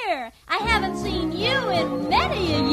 dear. I haven't seen you in many a